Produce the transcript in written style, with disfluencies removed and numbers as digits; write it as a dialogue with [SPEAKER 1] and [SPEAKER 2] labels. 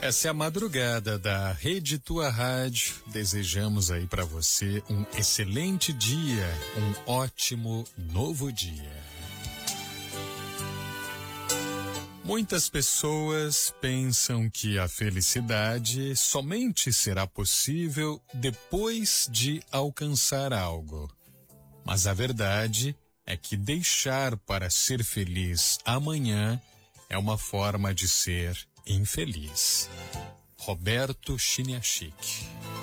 [SPEAKER 1] Essa é a madrugada da Rede Tua Rádio. Desejamos aí para você um excelente dia, um ótimo novo dia. Muitas pessoas pensam que a felicidade somente será possível depois de alcançar algo. Mas a verdade é que deixar para ser feliz amanhã é uma forma de ser infeliz. Roberto Chiniachik.